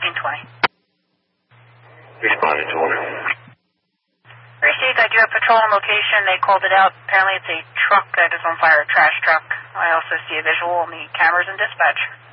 1520. Responded to order. Received, I do have patrol on location. They called it out. Apparently it's a truck that is on fire, a trash truck. I also see a visual on the cameras in dispatch.